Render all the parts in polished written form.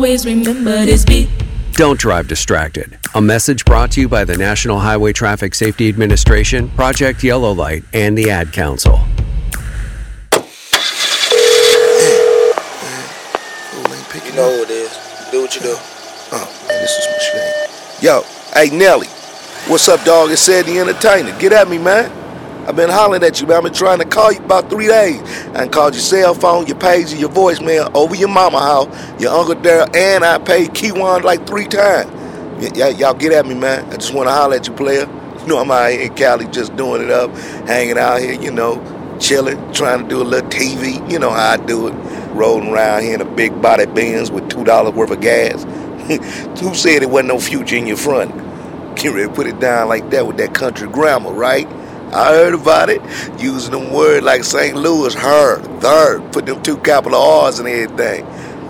Always remember this beat. Don't drive distracted. A message brought to you by the National Highway Traffic Safety Administration, Project Yellow Light, and the Ad Council. You know who it is. Do what you do. Oh, man, this is my shame. Yo, hey, Nelly. What's up, dog? It's Ed the Entertainer. Get at me, man. I've been hollering at you, man. I've been trying to call you about 3 days. I called your cell phone, your page, and your voicemail over your mama house, your Uncle Daryl, and I paid Keywan like 3 times. Y'all get at me, man. I just want to holler at you, player. You know, I'm out here in Cali just doing it up, hanging out here, you know, chilling, trying to do a little TV. You know how I do it. Rolling around here in a big body Benz with $2 worth of gas. Who said it wasn't no future in your front? Get ready to put it down like that with that country grammar, right? I heard about it. Using them words like St. Louis, her, third, put them 2 capital R's and everything.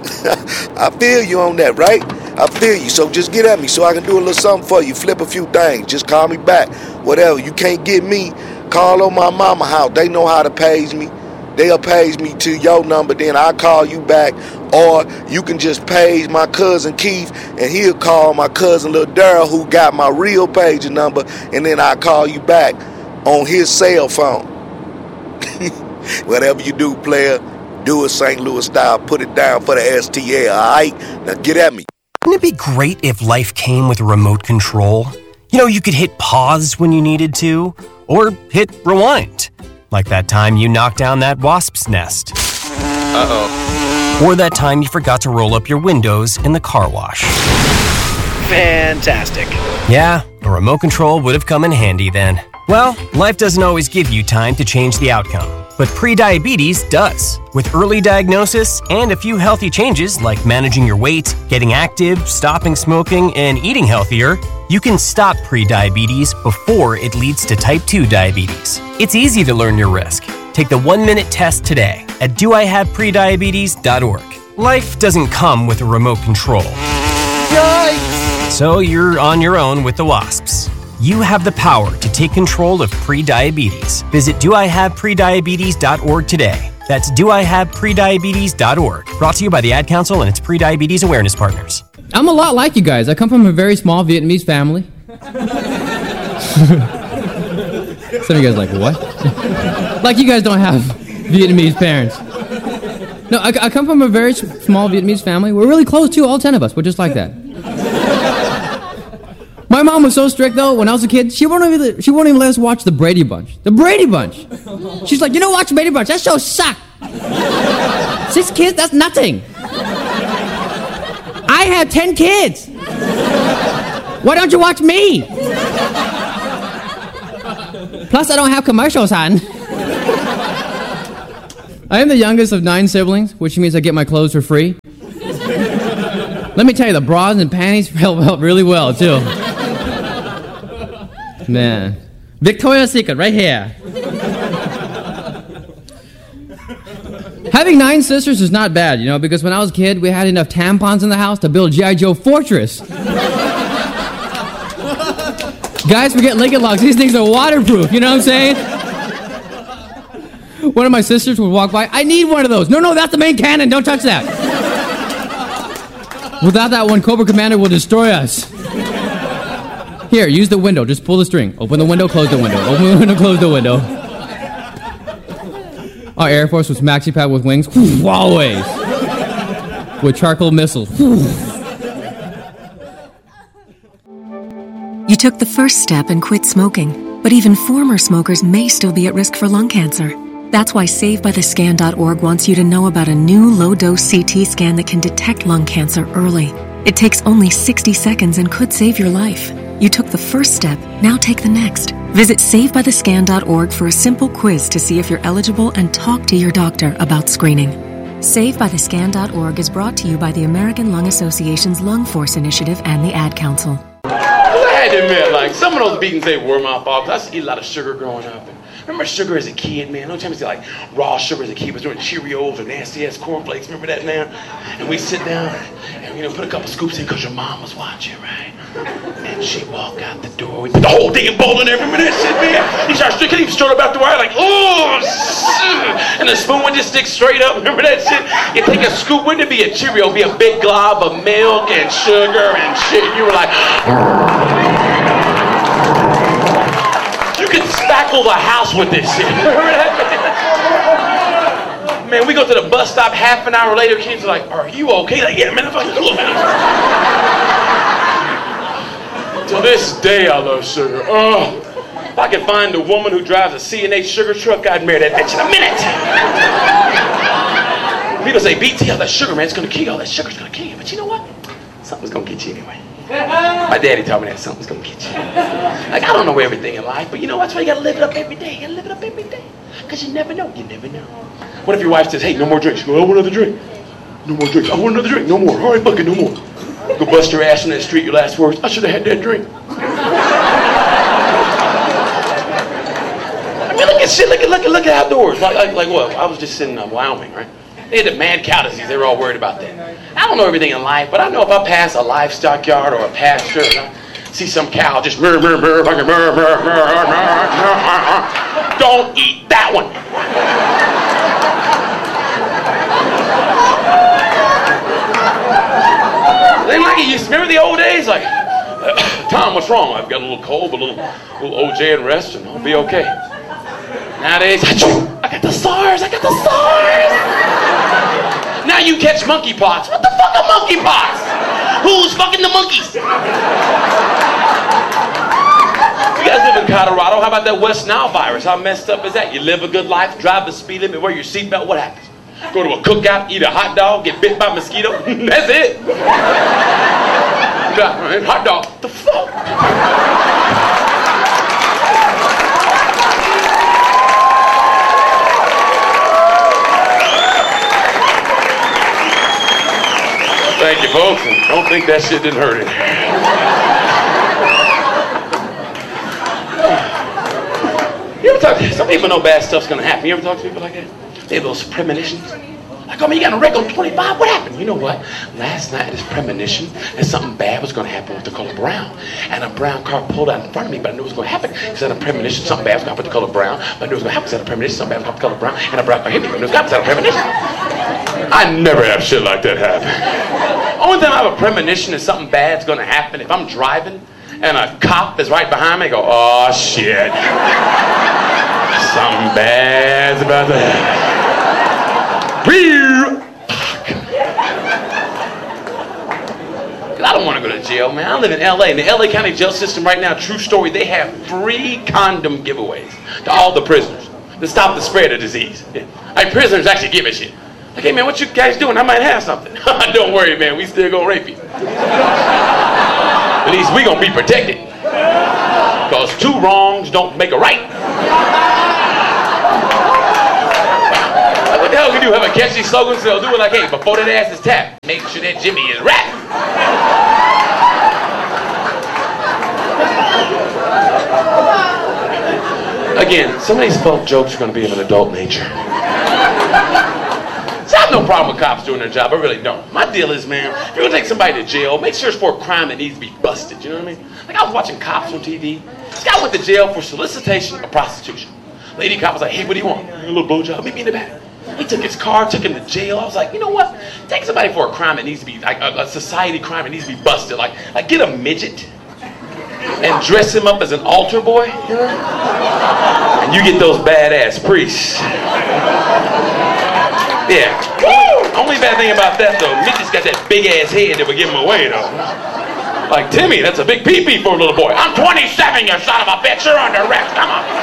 I feel you on that, right? I feel you. So just get at me so I can do a little something for you. Flip a few things. Just call me back. Whatever. You can't get me, call on my mama house. They know how to page me. They'll page me to your number, then I'll call you back. Or you can just page my cousin Keith, and he'll call my cousin Lil Daryl, who got my real paging number, and then I'll call you back on his cell phone. Whatever you do, player, do it St. Louis style. Put it down for the STL, all right? Now get at me. Wouldn't it be great if life came with a remote control? You know, you could hit pause when you needed to, or hit rewind. Like that time you knocked down that wasp's nest. Uh-oh. Or that time you forgot to roll up your windows in the car wash. Fantastic. Yeah, a remote control would have come in handy then. Well, life doesn't always give you time to change the outcome, but prediabetes does. With early diagnosis and a few healthy changes like managing your weight, getting active, stopping smoking, and eating healthier, you can stop prediabetes before it leads to type 2 diabetes. It's easy to learn your risk. Take the 1-minute test today at doihaveprediabetes.org. Life doesn't come with a remote control. Yikes! So you're on your own with the wasps. You have the power to take control of prediabetes. Visit doihaveprediabetes.org today. That's doihaveprediabetes.org. Brought to you by the Ad Council and its prediabetes awareness partners. I'm a lot like you guys. I come from a very small Vietnamese family. Some of you guys are like, what? Like you guys don't have Vietnamese parents. No, I come from a very small Vietnamese family. We're really close too, all 10 of us. We're just like that. My mom was so strict though, when I was a kid, she won't even let us watch the Brady Bunch. The Brady Bunch! She's like, you don't watch the Brady Bunch, that show sucks! 6 kids, that's nothing! I have 10 kids! Why don't you watch me? Plus, I don't have commercials, hon. I am the youngest of 9 siblings, which means I get my clothes for free. Let me tell you, the bras and panties felt really well, too. Man. Victoria's Secret, right here. Having 9 sisters is not bad, you know, because when I was a kid, we had enough tampons in the house to build G.I. Joe Fortress. Guys, forget Lincoln Logs. These things are waterproof, you know what I'm saying? One of my sisters would walk by. I need one of those. No, that's the main cannon. Don't touch that. Without that one, Cobra Commander will destroy us. Here, use the window. Just pull the string. Open the window, close the window. Open the window, close the window. Our Air Force was maxi pad with wings. Always. With charcoal missiles. You took the first step and quit smoking, but even former smokers may still be at risk for lung cancer. That's why SaveByTheScan.org wants you to know about a new low-dose CT scan that can detect lung cancer early. It takes only 60 seconds and could save your life. You took the first step, now take the next. Visit SaveByTheScan.org for a simple quiz to see if you're eligible and talk to your doctor about screening. SaveByTheScan.org is brought to you by the American Lung Association's Lung Force Initiative and the Ad Council. I had to admit, like, some of those beatings, they were my fault. I used to eat a lot of sugar growing up. And Remember sugar as a kid, man? No time to say like raw sugar as a kid was doing Cheerios or nasty ass cornflakes. Remember that, man? And we sit down and put a couple scoops in because your mom was watching, right? And she walk out the door. We put the whole damn bowl in there. Remember that shit, man? He starts drinking. He straight up out the wire like, oh, and the spoon would just stick straight up. Remember that shit? You take a scoop, wouldn't it be a Cheerio? It'd be a big glob of milk and sugar and shit. You were like, you could spackle the house with this shit. Remember that? Man, we go to the bus stop half an hour later. Kids are like, are you okay? Like, yeah, man, I'm fucking cool, man. To this day, I love sugar. Oh, if I could find a woman who drives a C&H sugar truck, I'd marry that bitch in a minute. People say, BT, all that sugar, man, it's gonna kill you. All that sugar's gonna kill you. But you know what? Something's gonna get you anyway. My daddy taught me that something's gonna get you. Like, I don't know everything in life, but you know, that's why you gotta live it up every day. You gotta live it up every day. Because you never know. You never know. What if your wife says, hey, no more drinks? You go, I want another drink. No more drinks. I want another drink. No more. All right, fucking no more. Go bust your ass on that street, your last words, I should have had that drink. I mean, look at shit, look at outdoors. Like what? I was just sitting in Wyoming, right? They had the mad cow disease. They were all worried about that. I don't know everything in life, but I know if I pass a livestock yard or a pasture and I see some cow just don't eat that one. They like it used to. Remember the old days? Like, Tom, what's wrong? I've got a little cold, but a little OJ and rest, and I'll be okay. Nowadays, I got the SARS. Now you catch monkeypox. What the fuck are monkeypox? Who's fucking the monkeys? You guys live in Colorado. How about that West Nile virus? How messed up is that? You live a good life, drive the speed limit, wear your seatbelt. What happens? Go to a cookout, eat a hot dog, get bit by a mosquito. That's it. Hot dog. The fuck? Thank you, folks. And don't think that shit didn't hurt it. You ever talk to some people know bad stuff's gonna happen? You ever talk to people like that? They have those premonitions. Like, oh man, you got a wreck on 25. What happened? You know what? Last night, this premonition that something bad was going to happen with the color brown. And a brown car pulled out in front of me, but I knew it was going to happen. Because I had a premonition, something bad was going to happen with the color brown. But I knew it was going to happen. Because I had a premonition, something bad was going to happen with the color brown. And a brown car hit me, but I knew it was going to happen. Because I had a premonition. I never have shit like that happen. Only time I have a premonition that something bad's going to happen, if I'm driving and a cop is right behind me, I go, oh shit. Something bad's about to happen. I don't want to go to jail, man. I live in LA. In the LA County jail system right now, true story, they have free condom giveaways to all the prisoners to stop the spread of disease. Yeah. Like, prisoners actually give a shit. Like, hey man, what you guys doing? I might have something. Don't worry, man. We still gonna rape you. At least we gonna be protected. Because two wrongs don't make a right. What the hell we do? Have a catchy slogan, so they'll do it like, hey, before that ass is tapped, make sure that Jimmy is wrapped. Again, some of these folk jokes are going to be of an adult nature. So I have no problem with cops doing their job. I really don't. My deal is, man, if you're going to take somebody to jail, make sure it's for a crime that needs to be busted. You know what I mean? Like, I was watching Cops on TV. This guy went to jail for solicitation of prostitution. Lady cop was like, hey, what do you want? A little blowjob. Meet me in the back. He took his car, took him to jail. I was like, you know what? Take somebody for a crime that needs to be, like a society crime that needs to be busted. Like get a midget and dress him up as an altar boy, you know? And you get those badass priests. Yeah. Woo! Only bad thing about that, though, midget's got that big ass head that would give him away, though. Like, Timmy, that's a big pee-pee for a little boy. I'm 27, you son of a bitch. You're under arrest. Come on.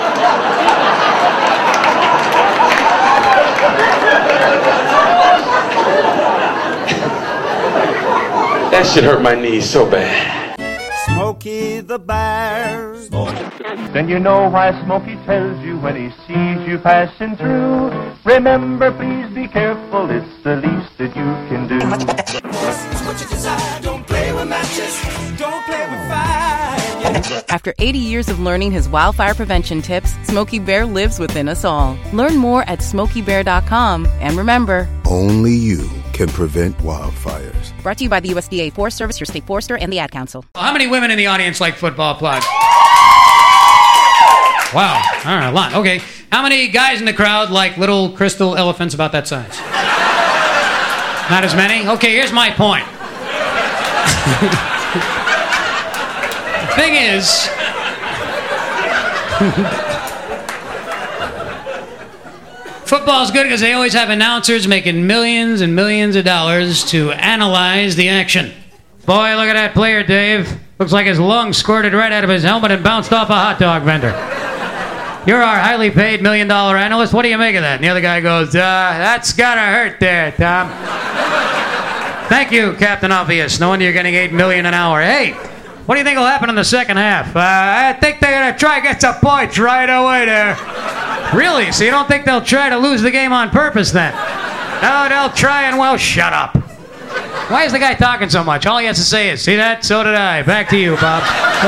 That shit hurt my knees so bad. Smokey the Bear. Then you know why Smokey tells you when he sees you passing through. Remember, please be careful, it's the least that you can do. It's what you desire, don't play with matches, don't play with fire. After 80 years of learning his wildfire prevention tips, Smokey Bear lives within us all. Learn more at SmokeyBear.com. And remember, only you can prevent wildfires. Brought to you by the USDA Forest Service, your state forester, and the Ad Council. How many women in the audience like football plugs? Wow. All right, a lot. Okay. How many guys in the crowd like little crystal elephants about that size? Not as many? Okay, here's my point. The thing is, football's good because they always have announcers making millions and millions of dollars to analyze the action. Boy, look at that player, Dave. Looks like his lung squirted right out of his helmet and bounced off a hot dog vendor. You're our highly paid $1 million analyst. What do you make of that? And the other guy goes, that's gotta hurt there, Tom. Thank you, Captain Obvious. No wonder you're getting $8 million an hour. Hey, what do you think will happen in the second half? I think they're gonna try to get some points right away there. Really? So you don't think they'll try to lose the game on purpose then? No, they'll try and, well, shut up. Why is the guy talking so much? All he has to say is, see that? So did I. Back to you, Bob.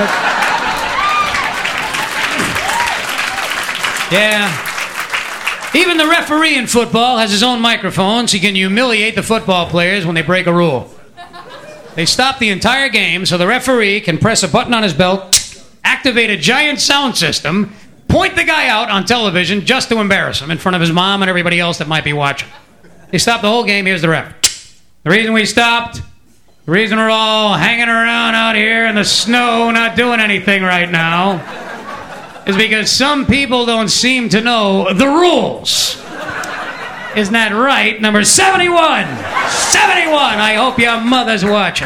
Yeah. Even the referee in football has his own microphone so he can humiliate the football players when they break a rule. They stop the entire game so the referee can press a button on his belt, activate a giant sound system, point the guy out on television just to embarrass him in front of his mom and everybody else that might be watching. They stop the whole game. Here's the ref. The reason we stopped, the reason we're all hanging around out here in the snow not doing anything right now, is because some people don't seem to know the rules. Isn't that right? Number 71. 71. I hope your mother's watching.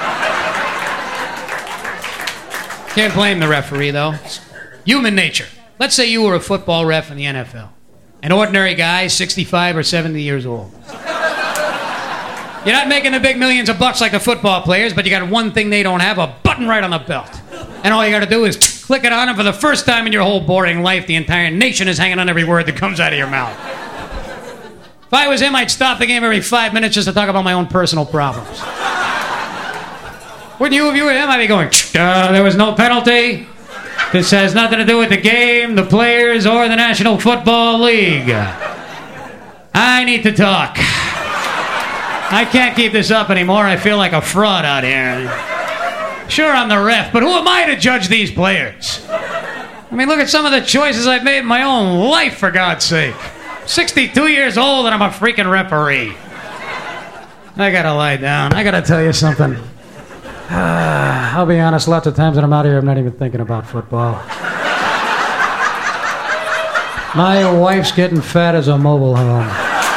Can't blame the referee, though. It's human nature. Let's say you were a football ref in the NFL. An ordinary guy, 65 or 70 years old. You're not making the big millions of bucks like the football players, but you got one thing they don't have, a button right on the belt. And all you got to do is click it on, and for the first time in your whole boring life, the entire nation is hanging on every word that comes out of your mouth. If I was him, I'd stop the game every 5 minutes just to talk about my own personal problems. Wouldn't you if you were him? I'd be going, there was no penalty. This has nothing to do with the game, the players, or the National Football League. I need to talk. I can't keep this up anymore. I feel like a fraud out here. Sure, I'm the ref, but who am I to judge these players? I mean, look at some of the choices I've made in my own life, for God's sake. 62 years old and I'm a freaking referee. I gotta lie down. I gotta tell you something. I'll be honest, lots of times when I'm out here, I'm not even thinking about football. My wife's getting fat as a mobile home.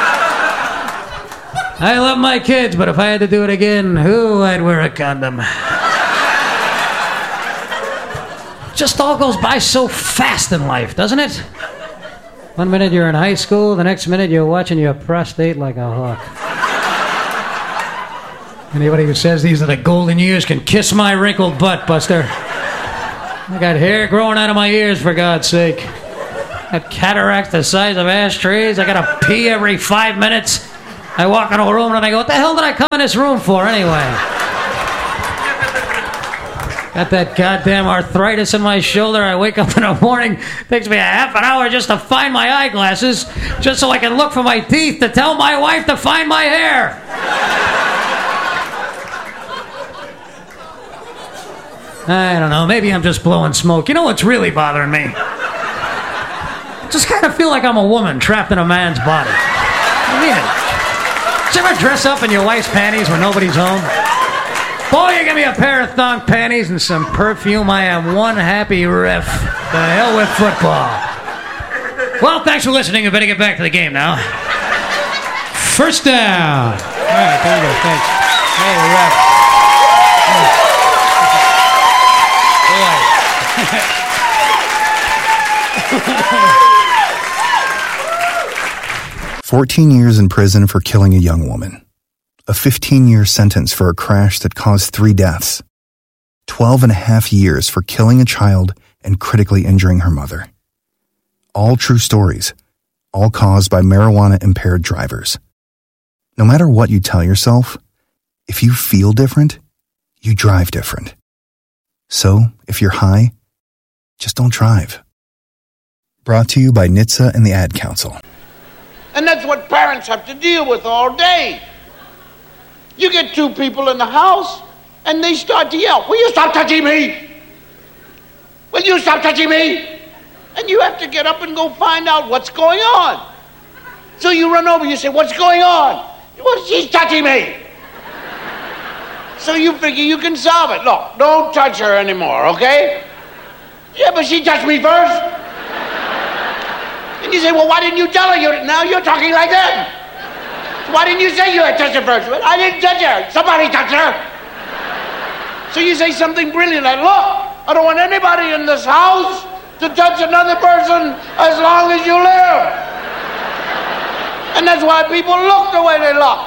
I love my kids, but if I had to do it again, I'd wear a condom. Just all goes by so fast in life, doesn't it? 1 minute you're in high school, the next minute you're watching your prostate like a hawk. Anybody who says these are the golden years can kiss my wrinkled butt, Buster. I got hair growing out of my ears, for God's sake. I got cataracts the size of ashtrays. I gotta pee every 5 minutes. I walk into a room and I go, what the hell did I come in this room for anyway? Got that goddamn arthritis in my shoulder. I wake up in the morning. Takes me a half an hour just to find my eyeglasses, just so I can look for my teeth to tell my wife to find my hair. I don't know. Maybe I'm just blowing smoke. You know what's really bothering me? I just kind of feel like I'm a woman trapped in a man's body. I mean it. Did you ever dress up in your wife's panties when nobody's home? Boy, you give me a pair of thong panties and some perfume, I am one happy ref. The hell with football. Well, thanks for listening. We better get back to the game now. First down. All right, there you go. Thanks. Hey, ref. Boy. 14 years in prison for killing a young woman. A 15-year sentence for a crash that caused 3 deaths. 12.5 years for killing a child and critically injuring her mother. All true stories, all caused by marijuana-impaired drivers. No matter what you tell yourself, if you feel different, you drive different. So, if you're high, just don't drive. Brought to you by NHTSA and the Ad Council. And that's what parents have to deal with all day. You get two people in the house, and they start to yell, "Will you stop touching me? Will you stop touching me?" And you have to get up and go find out what's going on. So you run over, you say, "What's going on?" "Well, she's touching me." So you figure you can solve it. Look, don't touch her anymore, okay? "Yeah, but she touched me first." And you say, "Well, why didn't you tell her? Now you're talking like that. Why didn't you say you had touched her first?" "Well, I didn't touch her. Somebody touched her." So you say something brilliant like, "Look, I don't want anybody in this house to touch another person as long as you live." And that's why people look the way they look.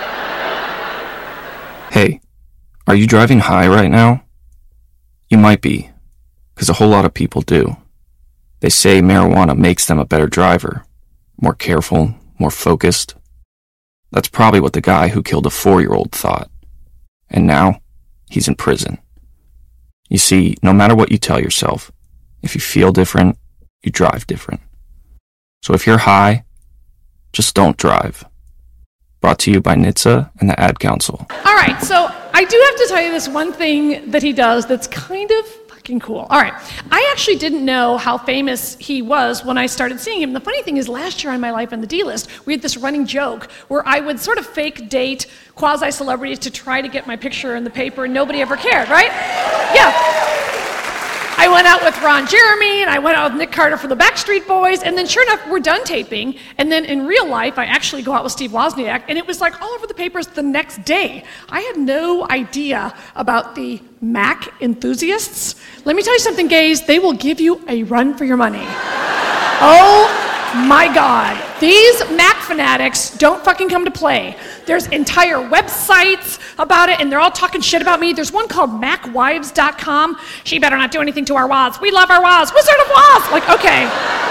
Hey, are you driving high right now? You might be, because a whole lot of people do. They say marijuana makes them a better driver, more careful, more focused. That's probably what the guy who killed a 4-year-old thought. And now, he's in prison. You see, no matter what you tell yourself, if you feel different, you drive different. So if you're high, just don't drive. Brought to you by NHTSA and the Ad Council. All right, so I do have to tell you this one thing that he does that's kind of fucking cool. All right, I actually didn't know how famous he was when I started seeing him. The funny thing is, last year on My Life on the D-List, we had this running joke where I would sort of fake date quasi-celebrities to try to get my picture in the paper, and nobody ever cared, right? Yeah. I went out with Ron Jeremy, and I went out with Nick Carter from the Backstreet Boys, and then sure enough, we're done taping, and then in real life, I actually go out with Steve Wozniak, and it was like all over the papers the next day. I had no idea about the Mac enthusiasts. Let me tell you something, gays, they will give you a run for your money. Oh my God. These Mac fanatics don't fucking come to play. There's entire websites about it, and they're all talking shit about me. There's one called MacWives.com. She better not do anything to our Woz. We love our Woz. Wizard of Woz. Like, okay.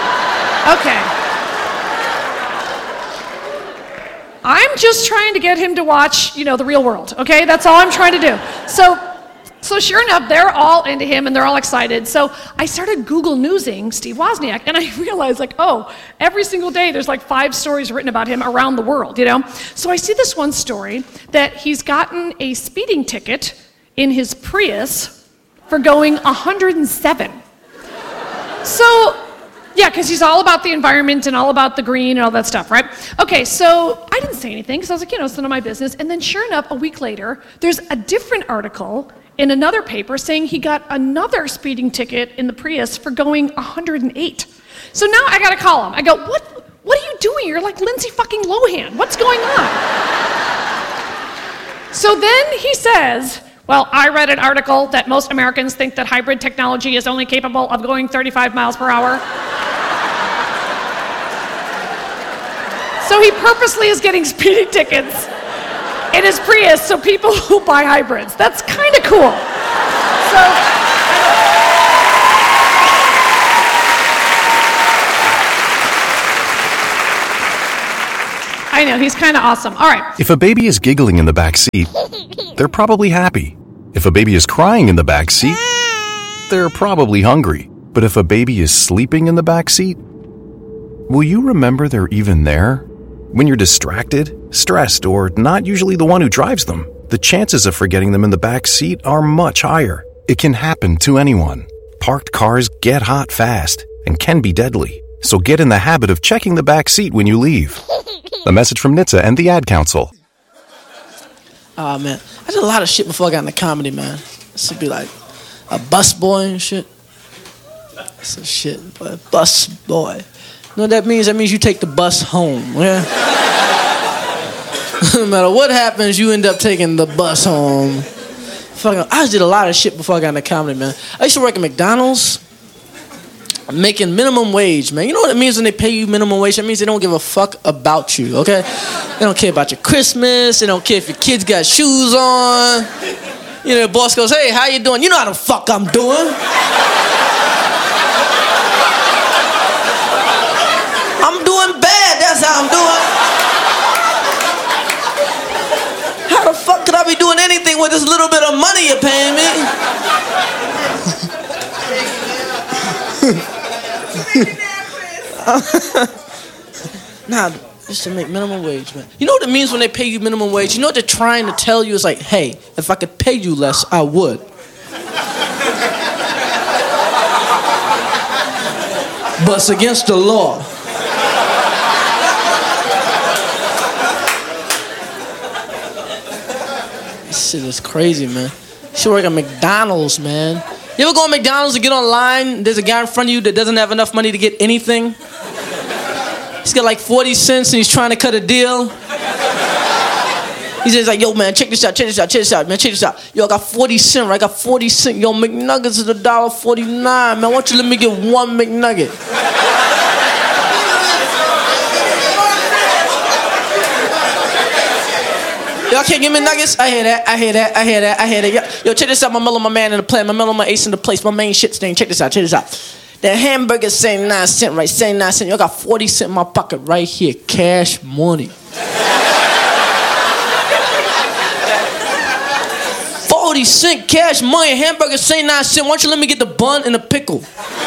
I'm just trying to get him to watch, The Real World, okay? That's all I'm trying to do. So sure enough, they're all into him and they're all excited. So I started Google Newsing Steve Wozniak, and I realized every single day there's 5 stories written about him around the world, So I see this one story that he's gotten a speeding ticket in his Prius for going 107. So, yeah, because he's all about the environment and all about the green and all that stuff, right? Okay, so I didn't say anything because I was like, it's none of my business. And then sure enough, a week later, there's a different article in another paper saying he got another speeding ticket in the Prius for going 108. So now I gotta call him. I go, what are you doing? You're like Lindsay fucking Lohan. What's going on? So then he says, well, I read an article that most Americans think that hybrid technology is only capable of going 35 miles per hour. So he purposely is getting speeding tickets in his Prius so people who buy hybrids. That's kind of cool. I know, he's kind of awesome. All right. If a baby is giggling in the back seat, they're probably happy. If a baby is crying in the back seat, they're probably hungry. But if a baby is sleeping in the back seat, will you remember they're even there? When you're distracted, stressed, or not usually the one who drives them, the chances of forgetting them in the back seat are much higher. It can happen to anyone. Parked cars get hot fast and can be deadly. So get in the habit of checking the back seat when you leave. A message from NHTSA and the Ad Council. Oh, man. I did a lot of shit before I got into comedy, man. This would be like a bus boy and shit. Some shit, but bus boy. You know what that means? That means you take the bus home, yeah? No matter what happens, you end up taking the bus home. Fucking, I just did a lot of shit before I got into comedy, man. I used to work at McDonald's, making minimum wage, man. You know what it means when they pay you minimum wage? That means they don't give a fuck about you, okay? They don't care about your Christmas. They don't care if your kids got shoes on. You know, the boss goes, hey, how you doing? You know how the fuck I'm doing. I'm doing bad, that's how I'm doing. How the fuck could I be doing anything with this little bit of money you're paying me? Nah, just to make minimum wage, man. You know what it means when they pay you minimum wage? You know what they're trying to tell you? It's like, hey, if I could pay you less, I would. But it's against the law. This shit is crazy, man. You should work at McDonald's, man. You ever go to McDonald's and get online, there's a guy in front of you that doesn't have enough money to get anything? He's got like 40 cents and he's trying to cut a deal. He's just like, yo, man, check this out, man, check this out. Yo, I got 40 cents, right? I got 40 cents. Yo, McNuggets is $1.49, man. Why don't you let me get one McNugget? Y'all can't give me nuggets? I hear that. Yo, check this out, my Miller, my man in the play. My Miller, my ace in the place. My main shit stain. Check this out. The hamburger's 79 cents, right? 79 cents. Yo, I got 40 cents in my pocket right here. Cash money. 40 cent cash money. Hamburger 79 cents. Why don't you let me get the bun and the pickle?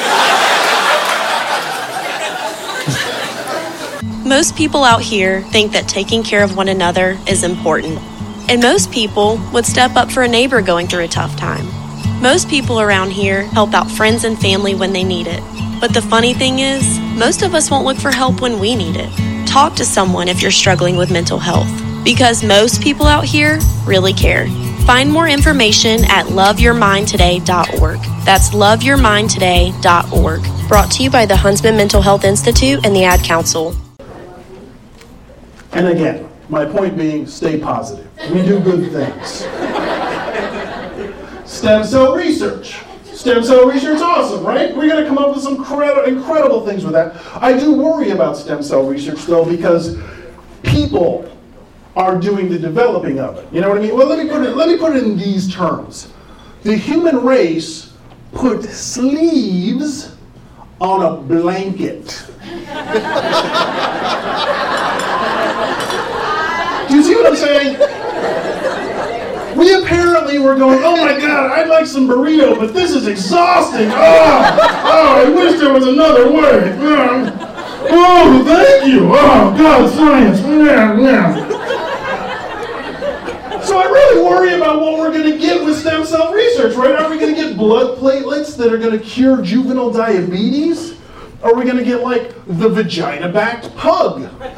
Most people out here think that taking care of one another is important. And most people would step up for a neighbor going through a tough time. Most people around here help out friends and family when they need it. But the funny thing is, most of us won't look for help when we need it. Talk to someone if you're struggling with mental health, because most people out here really care. Find more information at loveyourmindtoday.org. That's loveyourmindtoday.org. Brought to you by the Huntsman Mental Health Institute and the Ad Council. And again, my point being, stay positive. We do good things. Stem cell research. Stem cell research is awesome, right? We're going to come up with some incredible things with that. I do worry about stem cell research, though, because people are doing the developing of it. You know what I mean? Well, let me put it in these terms. The human race put sleeves on a blanket. Do you see what I'm saying? We apparently were going, oh my God, I'd like some burrito, but this is exhausting. Oh, I wish there was another way. Oh, thank you. Oh, God, science. So I really worry about what we're going to get with stem cell research, right? Are we going to get blood platelets that are going to cure juvenile diabetes? Are we going to get, like, the vagina-backed pug?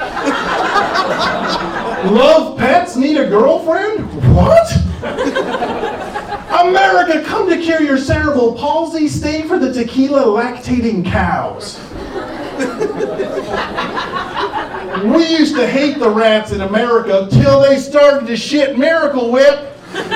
Love pets, need a girlfriend? What? America, come to cure your cerebral palsy, stay for the tequila lactating cows. We used to hate the rats in America till they started to shit Miracle Whip.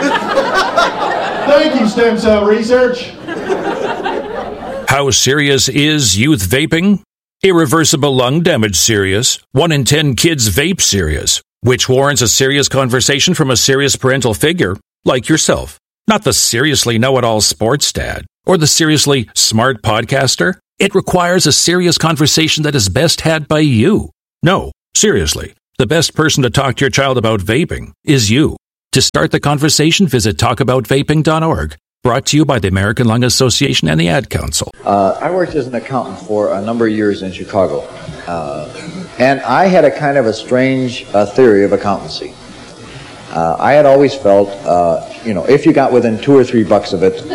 Thank you, stem cell research. How serious is youth vaping? Irreversible lung damage serious. 1 in 10 kids vape serious, which warrants a serious conversation from a serious parental figure like yourself. Not the seriously know-it-all sports dad or the seriously smart podcaster. It requires a serious conversation that is best had by you. No, seriously, the best person to talk to your child about vaping is you. To start the conversation, visit talkaboutvaping.org. Brought to you by the American Lung Association and the Ad Council. I worked as an accountant for a number of years in Chicago. And I had a kind of a strange theory of accountancy. I had always felt, if you got within $2 or $3 of it,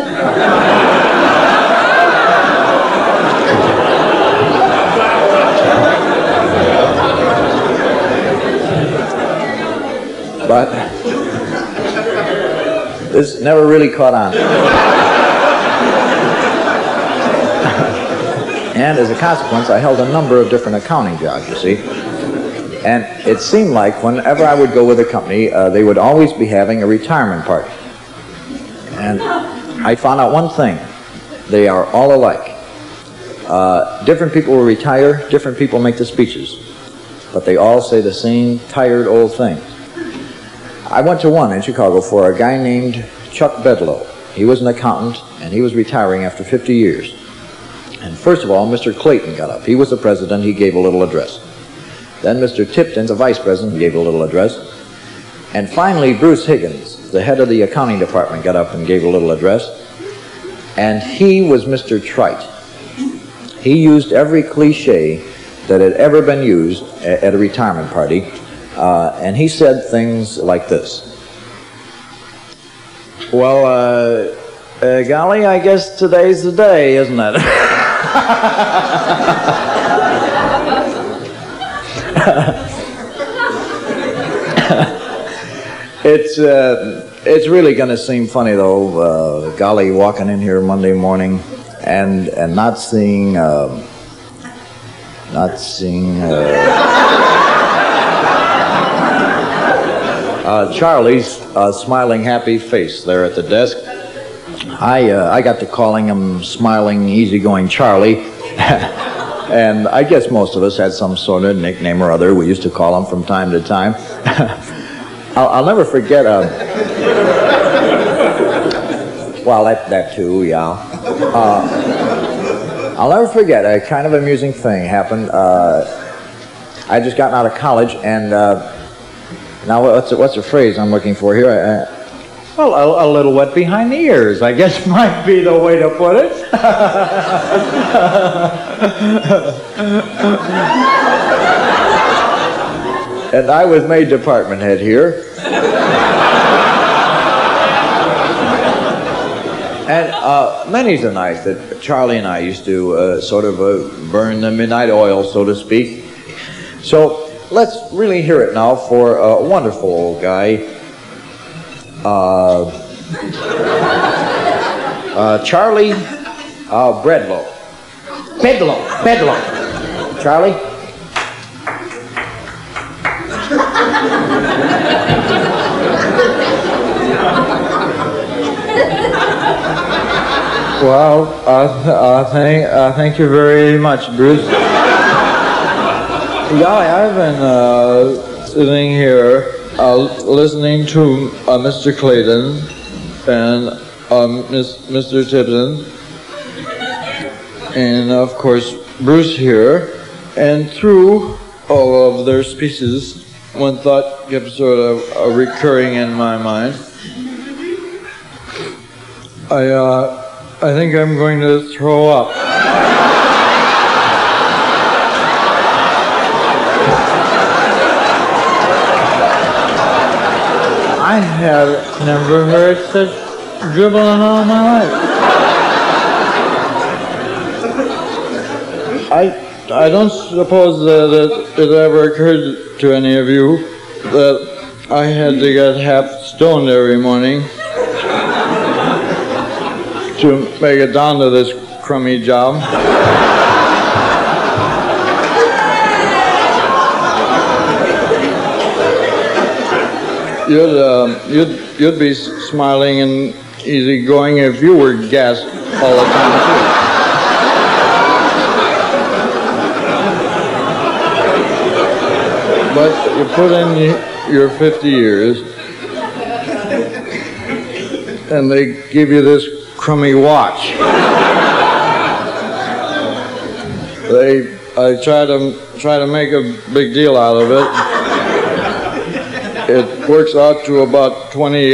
but this never really caught on. And as a consequence, I held a number of different accounting jobs, you see. And it seemed like whenever I would go with a company, they would always be having a retirement party. And I found out one thing. They are all alike. Different people will retire, different people make the speeches. But they all say the same tired old things. I went to one in Chicago for a guy named Chuck Bedlow. He was an accountant, and he was retiring after 50 years. And first of all, Mr. Clayton got up. He was the president. He gave a little address. Then Mr. Tipton, the vice president, gave a little address. And finally, Bruce Higgins, the head of the accounting department, got up and gave a little address. And he was Mr. Trite. he used every cliche that had ever been used at a retirement party, and he said things like this. Well, golly, I guess today's the day, isn't it? It's really going to seem funny, though, golly, walking in here Monday morning and not seeing Charlie's smiling, happy face there at the desk. I got to calling him Smiling, Easygoing Charlie, and I guess most of us had some sort of nickname or other. We used to call him from time to time. I'll never forget. Well, that too, yeah. I'll never forget a kind of amusing thing happened. I just gotten out of college, and now what's the phrase I'm looking for here? Well, a little wet behind the ears, I guess might be the way to put it. And I was made department head here. And many's the night that Charlie and I used to sort of burn the midnight oil, so to speak. So let's really hear it now for a wonderful old guy, Charlie Bedlow. Charlie? Well, thank you very much, Bruce. Golly, I've been sitting here listening to Mr. Clayton and Mr. Tipton, and of course Bruce here, and through all of their speeches, one thought kept sort of recurring in my mind. I think I'm going to throw up. I have never heard such dribbling in all my life. I don't suppose that it ever occurred to any of you that I had to get half stoned every morning to make it down to this crummy job. You'd be smiling and easygoing if you were gassed all the time too. But you put in your 50 years, and they give you this crummy watch. I try to make a big deal out of it. It works out to about $28.